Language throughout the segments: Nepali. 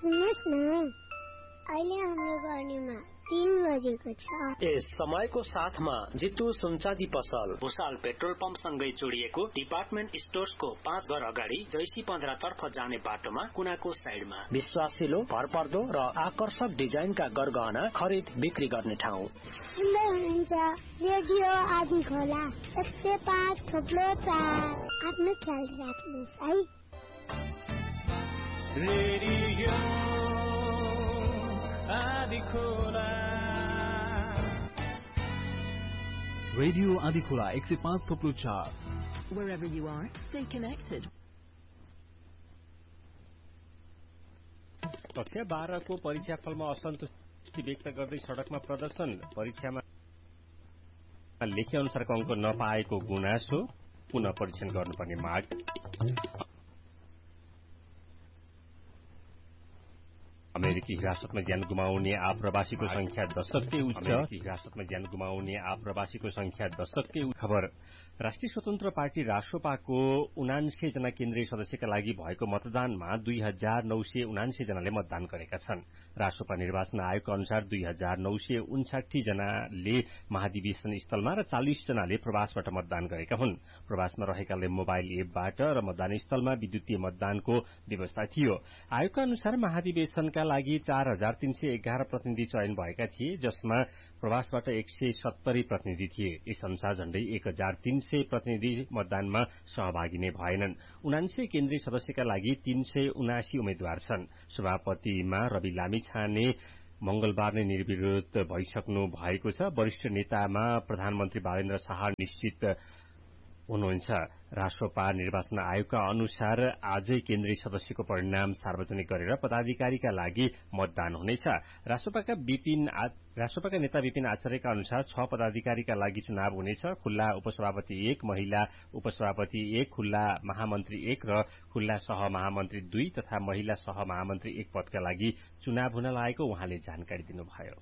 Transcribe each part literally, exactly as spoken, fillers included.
सुन्नुहोस् न, अहिले हाम्रो गर्नेमा तीन बजेको छ। यस समयको साथमा जितु सुनचाँदी पसल भुसाल पेट्रोल पम्प सँगै जोडिएको डिपार्टमेन्ट स्टोर्सको पाँच घर अगाडि जैसी पन्ध्रा तर्फ जाने बाटोमा कुनाको साइडमा विश्वासिलो, भरपर्दो र आकर्षक डिजाइनका गरगहना खरिद बिक्री गर्ने ठाउँ। सुन्दै हुनुहुन्छ रेडियो आदि खोला एक सय पाँच थोप्लो चार। आफ्नो ख्याल राख्नुहोस् है। रेडियो आदि खोला रेडियो आदि खोला एक सय पाँच थोप्लो चार। Wherever you are, stay connected. कक्षा बाह्रको परीक्षाफलमा असन्तुष्टि व्यक्त गर्दै सड़कमा प्रदर्शन, परीक्षामा लेखे अनुसारको अंक नपाएको गुनासो, पुनः परीक्षण गर्नुपर्ने माग। अमेरिकी हिरासतमा ज्यान गुमाउने आप्रवासीको संख्या दशककै उच्च। अमेरिकी हिरासतमा ज्यान गुमाउने आप्रवासीको संख्या दशककै उच्च। खबर। राष्ट्रिय स्वतन्त्र पार्टी रासोपाको उनान्सय जना केन्द्रीय सदस्यका लागि भएको मतदानमा दुई हजार नौ सय उनान्सय जनाले मतदान गरेका छन्। रासोपा निर्वाचन आयोगका अनुसार दुई हजार नौ सय उन्साठी जनाले महाधिवेशन स्थलमा र चालिस जनाले प्रवासबाट मतदान गरेका हुन्। प्रवासमा रहेकाले मोबाइल एपबाट र मतदान स्थलमा विद्युतीय मतदानको व्यवस्था थियो। आयोगका अनुसार महाधिवेशनका लागि चार हजार तीन सय एघार प्रतिनिधि चयन भएका थिए, जसमा प्रवासबाट एक सय सत्तरी प्रतिनिधि थिए। यस अनुसार झण्डै एक हजार तीन सय प्रतिनिधि मतदानमा सहभागी नै भएनन्। उनान्सय केन्द्रीय सदस्यका लागि तीन सय उनासी उम्मेद्वार छन्। सभापतिमा रवि लामिछाने मंगलबार नै निर्विरोध भइसक्नु भएको छ। वरिष्ठ नेतामा प्रधानमन्त्री बालेन्द्र शाह निश्चित हुनुहुन्छ। रासोपा निर्वाचन आयोगका अनुसार आजै केन्द्रीय सदस्यको परिणाम सार्वजनिक गरेर पदाधिकारीका लागि मतदान हुनेछ। रासोपाका विपिन रासोपाका नेता विपिन आचार्यका अनुसार छ पदाधिकारीका लागि चुनाव हुनेछ। खुल्ला उपसभापति एक, महिला उपसभापति एक, खुल्ला महामन्त्री एक र खुल्ला सहमहामन्त्री दुई तथा महिला सहमहामन्त्री एक पदका लागि चुनाव हुन लागेको उहाँले जानकारी दिनुभयो।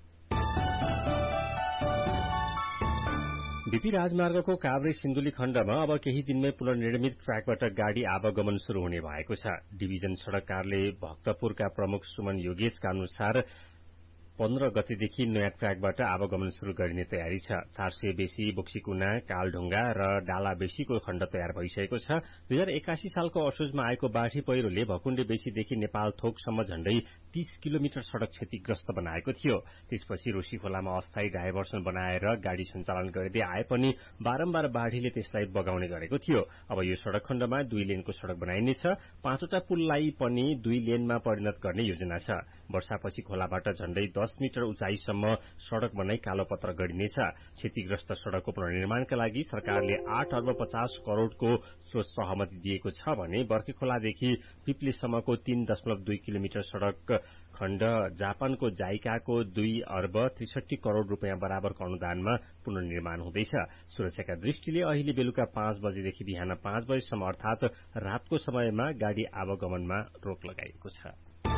बीपी राजमार्गको काभ्रे सिन्धुली खण्डमा अब केही दिनमै पुनर्निर्मित ट्र्याकबाट गाड़ी आवागमन शुरू हुने भएको छ। डिभिजन सड़क कार्यालय भक्तपुरका प्रमुख सुमन योगेशका अनुसार पन्ध्र गतेदेखि नयाँ ट्र्याकबाट आवागमन शुरू गरिने तयारी छ। चार सय बेसी बोक्सीकुना, कालढुङ्गा र डाला बेसीको खण्ड तयार भइसकेको छ। दुई हजार एकासी सालको असोजमा आएको बाढ़ी पहिरोले भकुण्डे बेसीदेखि नेपाल थोकसम्म झण्डै तीस किलोमिटर सड़क क्षतिग्रस्त बनाएको थियो। त्यसपछि रोशी खोलामा अस्थायी डाइभर्सन बनाएर गाड़ी सञ्चालन गरिँदै आए पनि बारम्बार बाढ़ीले त्यसलाई बगाउने गरेको थियो। अब यो सड़क खण्डमा दुई लेनको सड़क बनाइनेछ। पाँचवटा पुललाई पनि दुई लेनमा परिणत गर्ने योजना छ। वर्षापछि खोलाबाट झण्डै दस मिटर उचाइसम्म सड़क बनाई कालोपत्र गरिनेछ। क्षतिग्रस्त सड़कको पुनर्निर्माणका लागि सरकारले आठ अर्ब पचास करोड़को सहमति दिएको छ भने बर्के खोलादेखि पिप्लेसम्मको तीन दशमलव दुई किलोमिटर सड़क खण्ड जापानको जाइकाको दुई अर्ब त्रिसठी करोड़ रूपियाँ बराबरको अनुदानमा पुनर्निर्माण हुँदैछ। सुरक्षाका दृष्टिले अहिले बेलुका पाँच बजेदेखि बिहान पाँच बजेसम्म अर्थात रातको समयमा गाड़ी आवागमनमा रोक लगाइएको छ।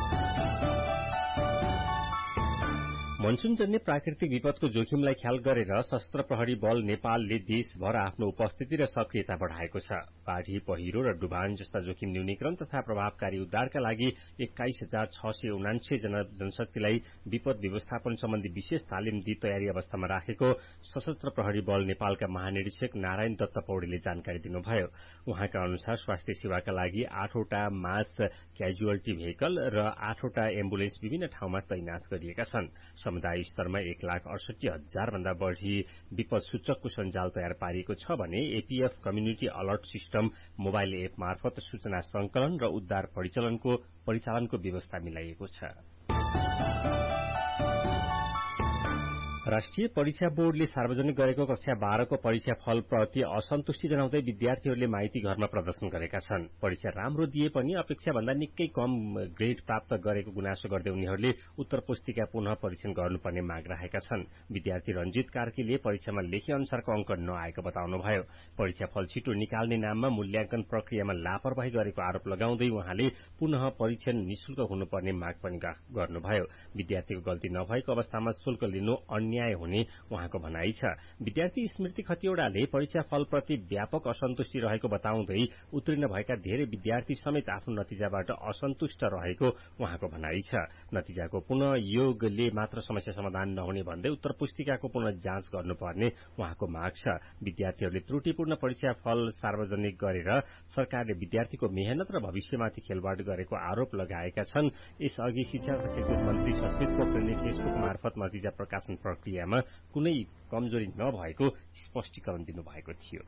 मनसूनजन्य प्राकृतिक विपदको जोखिमलाई ख्याल गरेर सशस्त्र प्रहरी बल नेपालले देशभर आफ्नो उपस्थिति र सक्रियता बढ़ाएको छ। बाढ़ी, पहिरो र डुबान जस्ता जोखिम न्यूनीकरण तथा प्रभावकारी उद्धारका लागि एक्काइस हजार छ सय उनान्सय जना जनशक्तिलाई विपद व्यवस्थापन सम्बन्धी विशेष तालिम दिई तयारी अवस्थामा राखेको सशस्त्र प्रहरी बल नेपालका महानिरीक्षक नारायण दत्त पौडेलले जानकारी दिनुभयो। उहाँका अनुसार स्वास्थ्य सेवाका लागि आठवटा मास क्याजुअल्टी भेहिकल र आठवटा एम्बुलेन्स विभिन्न ठाउँमा तैनाथ गरिएका छन्। समुदाय स्तरमा एक लाख अडसठी हजार भन्दा बढ़ी विपद सूचकको सञ्जाल तयार पारिएको छ भने APF community alert system mobile app मार्फत सूचना संकलन र उद्धार परिचालनको परिचालनको व्यवस्था मिलाइएको छ। राष्ट्रिय परीक्षा बोर्डले सार्वजनिक गरेको कक्षा बाह्रको परीक्षा फलप्रति असन्तुष्टि जनाउँदै विद्यार्थीहरूले माइती घरमा प्रदर्शन गरेका छन्। परीक्षा राम्रो दिए पनि अपेक्षा भन्दा निकै कम ग्रेड प्राप्त गरेको गुनासो गर्दै उनीहरूले उत्तर पुस्तिका पुनः परीक्षण गर्नुपर्ने माग राखेका छन्। विद्यार्थी रञ्जित कार्कीले परीक्षामा लेखे अनुसारको अंक नआएको बताउनुभयो। परीक्षा फल छिटो निकाल्ने नाममा मूल्याङ्कन प्रक्रियामा लापरवाही गरेको आरोप लगाउँदै उहाँले पुनः परीक्षण निशुल्क हुनुपर्ने माग पनि गर्नुभयो। विद्यार्थीको गल्ती नभएको अवस्थामा शुल्क लिनु अन्याय अन्याय हुने उहाँको भनाइ छ। विद्यार्थी स्मृति खतिवड़ाले परीक्षा फलप्रति व्यापक असन्तुष्टि रहेको बताउँदै उत्तीर्ण भएका धेरै विद्यार्थी समेत आफ्नो नतिजाबाट असन्तुष्ट रहेको उहाँको भनाइ छ। नतिजाको पुनः योगले मात्र समस्या समाधान नहुने भन्दै उत्तर पुस्तिकाको पुनः जाँच गर्नुपर्ने उहाँको माग छ। विद्यार्थीहरूले त्रुटिपूर्ण परीक्षा फल सार्वजनिक गरेर सरकारले विद्यार्थीको मेहनत र भविष्यमाथि खेलवाड गरेको आरोप लगाएका छन्। यसअघि शिक्षा तथा खेलकुद मन्त्री सस्मित पोखरेलले फेसबुक मार्फत नतिजा प्रकाशन प्रक्रियामा कुनै कमजोरी नभएको स्पष्टीकरण दिनुभएको थियो।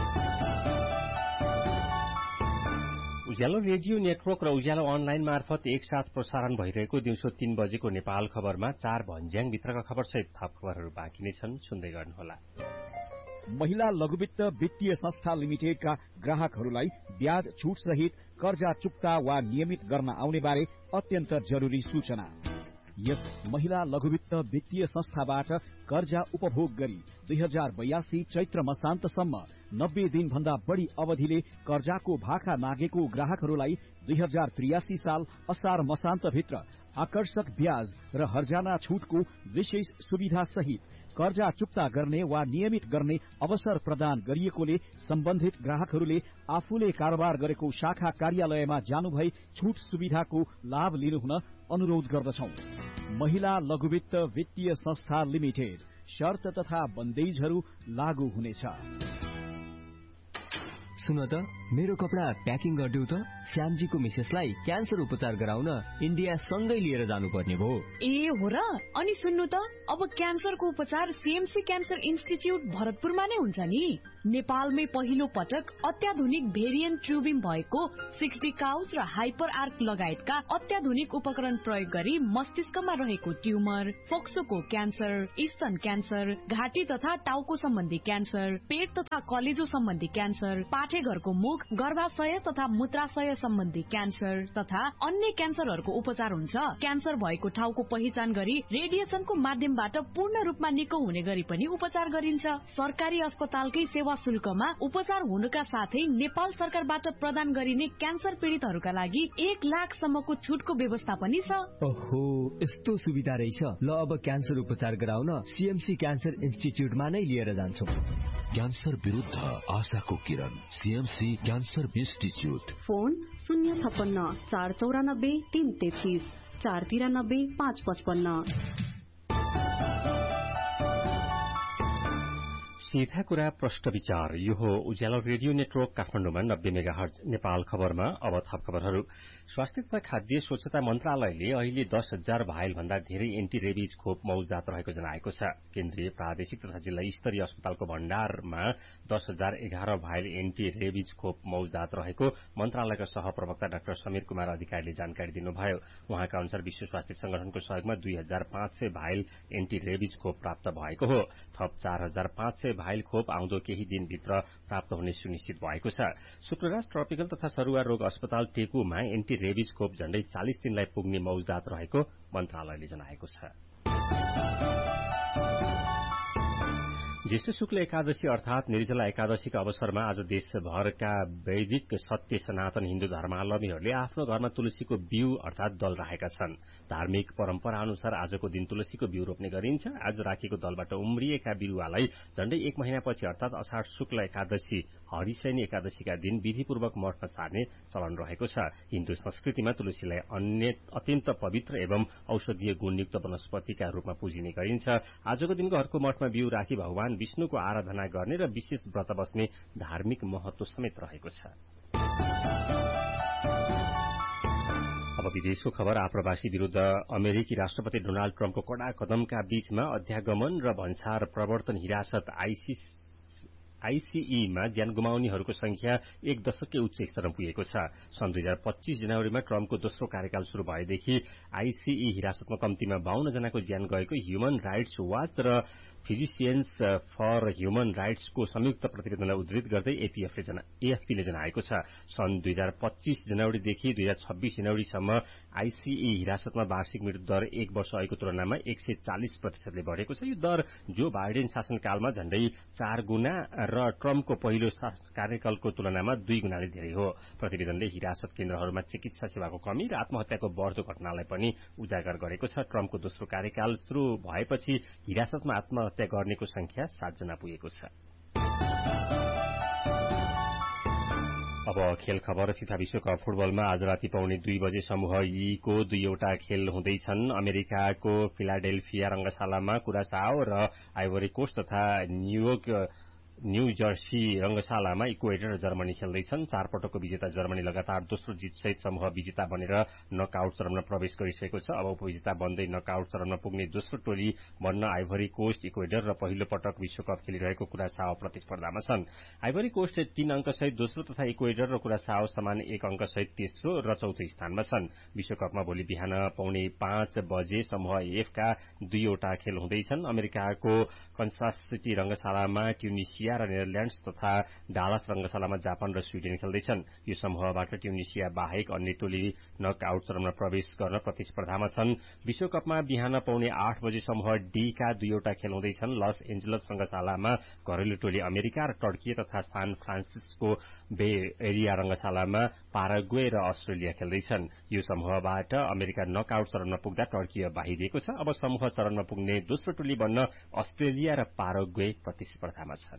उज्यालो रेडियो नेटवर्क र उज्यालो अनलाइन मार्फत एकसाथ प्रसारण भइरहेको दिउँसो तीन बजेको नेपाल खबरमा चार भन्ज्याङ भित्रका खबर सहित थप खबरहरू बाँकी नै छन्, सुन्दै गर्नुहोला। महिला लघुवित्त वित्तीय संस्था लिमिटेडका ग्राहकहरूलाई ब्याज छूट सहित कर्जा चुक्ता वा नियमित गर्न आउने बारे अत्यन्त जरुरी सूचना। यस महिला लघुवित्त वित्तीय संस्थाबाट कर्जा उपभोग गरी दुई हजार बयासी चैत्र मसान्तसम्म नब्बे दिन भन्दा बढ़ी अवधिले कर्जाको भाका मागेको ग्राहकहरूलाई दुई हजार त्रियासी साल असार मसान्तभित्र आकर्षक ब्याज र हर्जाना छूटको विशेष सुविधा सहित कर्जा चुक्ता गर्ने वा नियमित गर्ने अवसर प्रदान गरिएकोले सम्बन्धित ग्राहकहरूले आफूले कारोबार गरेको शाखा कार्यालयमा जानुभई छूट सुविधाको लाभ लिनुहुन अनुरोध गर्दछौं। महिला लघुवित्त वित्तीय संस्था लिमिटेड, शर्त तथा बन्देजहरू लागू हुनेछ। सुन त, मेरो कपडा प्याकिङ गरिदेऊ त। श्यामजीको मिसेसलाई क्यान्सर उपचार गराउन इन्डिया सँगै लिएर जानुपर्ने भयो। ए हो र? अनि सुन्नु त, अब क्यान्सरको उपचार सीएमसी क्यान्सर इन्स्टिच्युट भरतपुरमा नै हुन्छ नि। नेपालमै पहिलो पटक अत्याधुनिक भेरिएन्ट ट्युबिङ भएको सिक्सटी काउस र हाइपर आर्क लगायतका अत्याधुनिक उपकरण प्रयोग गरी मस्तिष्कमा रहेको ट्युमर, फोक्सोको क्यान्सर, स्तन क्यान्सर, घाँटी तथा टाउको सम्बन्धी क्यान्सर, पेट तथा कलेजो सम्बन्धी क्यान्सर, पाठेघरको मुख, गर्भाशय तथा मूत्राशय सम्बन्धी क्यान्सर तथा अन्य क्यान्सरहरूको उपचार हुन्छ। क्यान्सर भएको ठाउँको पहिचान गरी रेडिएसनको माध्यमबाट पूर्ण रूपमा निको हुने गरी पनि उपचार गरिन्छ। सरकारी अस्पतालकै सेवा शुल्कमा उपचार हुनुका साथै नेपाल सरकारबाट प्रदान गरिने क्यान्सर पीड़ितहरूका लागि एक लाख सम्मको छुटको व्यवस्था पनि छ। ओहो, यस्तो सुविधा रहेछ। ल, अब क्यान्सर उपचार गराउन सीएमसी क्यान्सर इन्स्टिच्युटमा नै लिएर जान्छौं। क्यान्सर विरुद्ध आशाको किरण, सीएमसी क्यान्सर इन्स्टिच्युट। फोन शून्य छप्पन्न चार चौरानब्बे तीन तेत्तीस चार तिरानब्बे पाँच पचपन्न। सीधा कुरा प्रश्न विचार। यो हो उज्यालो रेडियो नेटवर्क काठमाडौँमा नब्बे मेगाहर्ज। नेपाल खबरमा अब थप खबरहरू। स्वास्थ्य तथा खाद्य स्वच्छता मन्त्रालयले अहिले दस हजार भाइल भन्दा धेरै एन्टी रेबिज खोप मौजदात रहेको जनाएको छ। केन्द्रीय प्रादेशिक तथा जिल्ला स्तरीय अस्पतालको भण्डारमा दस हजार एघार भाइल एन्टी रेबिज खोप मौजदात रहेको मन्त्रालयका सहप्रवक्ता डाक्टर समीर कुमार अधिकारीले जानकारी दिनुभयो। उहाँका अनुसार विश्व स्वास्थ्य संगठनको सहयोगमा दुई हजार पाँच सय भाइल एन्टी रेबिज खोप प्राप्त भएको हो। थप चार हजार पाँच सय भाइल खोप आउँदो केही दिनभित्र प्राप्त हुने सुनिश्चित भएको छ। शुक्रराज ट्रपिकल तथा सरुवा रोग अस्पताल टेकुमा एन्टी रेबिज खोप झण्डै चालिस दिनलाई पुग्ने मौजदात रहेको मन्त्रालयले जनाएको छ। ज्येष्ठ शुक्ल एकादशी अर्थात निर्जला एकादशीका अवसरमा आज देशभरका वैदिक सत्य सनातन हिन्दू धर्मावलम्बीहरूले आफ्नो घरमा तुलसीको बिउ अर्थात दल राखेका छन्। धार्मिक परम्परा अनुसार आजको दिन तुलसीको बिउ रोप्ने गरिन्छ। आज राखेको दलबाट उम्रिएका बिरुवालाई झण्डै एक महिनापछि अर्थात अषाढ शुक्ल एकादशी हरिशयनी एकादशीका दिन विधिपूर्वक मठमा सार्ने चलन रहेको छ। हिन्दू संस्कृतिमा तुलसीलाई अन्य अत्यन्त पवित्र एवं औषधीय गुणयुक्त वनस्पतिका रूपमा पुजिने गरिन्छ। आजको दिन घरको मठमा बिउ राखी भगवान विष्णुको आराधना गर्ने र विशेष व्रत बस्ने धार्मिक महत्व समेत रहेको छ। अब विदेशको खबर। आप्रवासी विरूद्ध अमेरिकी राष्ट्रपति डोनाल्ड ट्रम्पको कड़ा कदमका बीचमा अध्यागमन र भन्सार प्रवर्तन हिरासत आइसिस आईसीईमा ज्यान गुमाउनेहरूको संख्या एक दशककै उच्च स्तरमा पुगेको छ। सन् दुई हजार पच्चीस जनवरीमा ट्रम्पको दोस्रो कार्यकाल शुरू भएदेखि आईसीई हिरासतमा कम्तीमा बाहन्न जनाको ज्यान गएको ह्युमन राइट्स वाच र फिजिसियन्स फर ह्युमन राइट्सको संयुक्त प्रतिवेदनलाई उद्धृत गर्दै एपीएफले जना एएफपीले जनाएको छ। सन् दुई हजार पच्चीस जनवरीदेखि दुई हजार छब्बीस जनवरीसम्म आईसीई हिरासतमा वार्षिक मृत्यु दर एक वर्ष अघिको तुलनामा एक सय चालिस प्रतिशतले बढेको छ। यो दर जो बाइडेन शासनकालमा झण्डै चार गुणा र ट्रम्पको पहिलो कार्यकालको तुलनामा दुई गुणाले धेरै हो। प्रतिवेदनले हिरासत केन्द्रहरूमा चिकित्सा सेवाको कमी र आत्महत्याको बढ्दो घटनालाई पनि उजागर गरेको छ। ट्रम्पको दोस्रो कार्यकाल शुरू भएपछि हिरासतमा आत्महत्या गर्नेको संख्या सातजना पुगेको छ। अब खेल खबर। फिफा विश्वकप फुटबलमा आज राति पाउने दुई बजे समूह ईको दुईवटा खेल हुँदैछन्। अमेरिकाको फिलाडेल्फिया रंगशालामा कुरासाओ र आइभरी कोस्ट तथा न्यूयोर्क न्यू जर्सी रंगशालामा इक्वेडर र जर्मनी खेल्दैछन्। चार पटकको विजेता जर्मनी लगातार दोस्रो जितसहित समूह विजेता बनेर नकआउट चरणमा प्रवेश गरिसकेको छ। अब उपविजेता बन्दै नकआउट चरणमा पुग्ने दोस्रो टोली बन्न आइभरी कोस्ट, इक्वेडर र पहिलो पटक विश्वकप खेलिरहेको कुरासाओ प्रतिस्पर्धामा छन्। आइभरी कोस्ट तीन अंकसहित दोस्रो तथा इक्वेडर र कुरासाओ समान एक अंकसहित तेस्रो र चौथो स्थानमा छन्। विश्वकपमा भोलि बिहान पाउने पाँच बजे समूह एफका दुईवटा खेल हुँदैछन्। अमेरिकाको कन्सास सिटी रंगशालामा ट्युनिसिया र नेदरल्याण्ड्स तथा डालास रंगशालामा जापान र स्वीडेन खेल्दैछन्। यो समूहबाट ट्युनिसिया बाहेक अन्य टोली नकआउट चरणमा प्रवेश गर्न प्रतिस्पर्धामा छन्। विश्वकपमा बिहान पाउने आठ बजे समूह डी का दुईवटा खेल हुँदैछन्। लस एन्जलस रंगशालामा घरेलु टोली अमेरिका र टर्की तथा सान फ्रान्सिस्को बे एरिया रंगशालामा पाराग्वे र अस्ट्रेलिया खेल्दैछन्। यो समूहबाट अमेरिका नकआउट चरणमा पुग्दा टर्की बाहिरिएको छ। अब समूह चरणमा पुग्ने दोस्रो टोली बन्न अस्ट्रेलिया र पाराग्वे प्रतिस्पर्धामा छन्।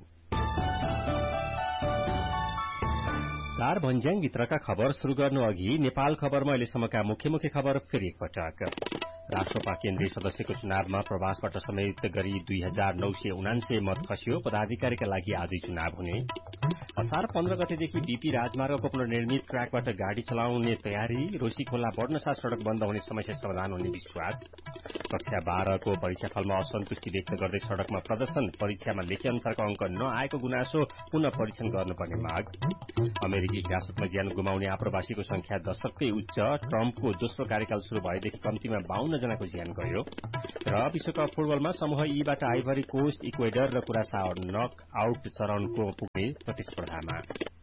चार भन्ज्याङ भित्रका खबर शुरू गर्नु अघि नेपाल खबरमा अहिलेसम्मका मुख्य मुख्य खबर फेरि एकपटक। राष्ट्रपा केन्द्रीय सदस्यको चुनावमा प्रवासबाट समेत गरी दुई हजार नौ सय उनान्सय मत खस्यो। पदाधिकारीका लागि आजै चुनाव हुने। असार पन्ध्र गतेदेखि बीपी राजमार्गको पुनर्निर्मित ट्र्याकबाट गाड़ी चलाउने तयारी। रोशी खोला बढ्नसाथ सड़क बन्द हुने समस्या समाधान हुने विश्वास। कक्षा बाह्रको परीक्षाफलमा असन्तुष्टि व्यक्त गर्दै सड़कमा प्रदर्शन। परीक्षामा लेखे अनुसारको अंक नआएको गुनासो, पुनः परीक्षण गर्नुपर्ने माग। अमेरिकी हिरासतमा ज्यान गुमाउने आप्रवासीको संख्या दशककै उच्च। ट्रम्पको दोस्रो कार्यकाल शुरू भएदेखि कम्तीमा बाउन्न जनाको ज्यान गयो। र विश्वकप फुटबलमा समूह ईबाट आइभरी कोस्ट, इक्वेडर र कुरासाओ नक आउट चरणको पुग्ने प्रतिस्पर्धामा।